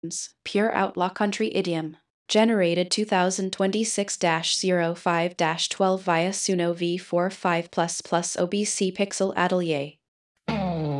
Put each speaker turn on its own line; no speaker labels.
Pure Outlaw Country Idiom. Generated 2026-05-12 via Suno V45++ OBC Pixel Atelier.